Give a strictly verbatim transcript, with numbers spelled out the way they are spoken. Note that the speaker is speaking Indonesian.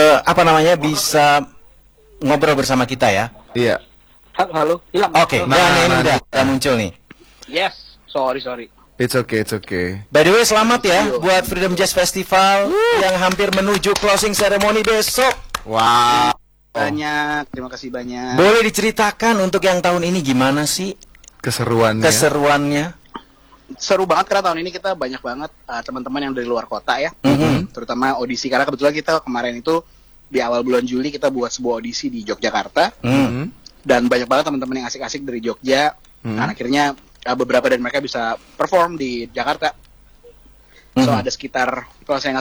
uh, apa namanya bisa ngobrol bersama kita ya. Iya. Halo, halo. Hilang. Oke, okay. nah, nah, ini nah, udah, nah. udah muncul nih. Yes, sorry sorry. It's okay, it's okay. By the way, selamat ya buat Freedom Jazz Festival Woo. yang hampir menuju closing ceremony besok. Wow. Banyak, terima kasih banyak. Boleh diceritakan untuk yang tahun ini gimana sih keseruannya? Keseruannya. Seru banget karena tahun ini kita banyak banget uh, teman-teman yang dari luar kota ya, mm-hmm. terutama audisi karena kebetulan kita kemarin itu di awal bulan Juli kita buat sebuah audisi di Yogyakarta mm-hmm. dan banyak banget teman-teman yang asik-asik dari Jogja, mm-hmm. dan akhirnya uh, beberapa dari mereka bisa perform di Jakarta. Mm-hmm. So ada sekitar kalau saya